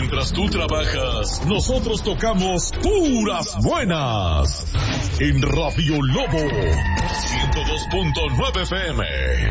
Mientras tú trabajas, nosotros tocamos puras buenas. En Radio Lobo 102.9 FM.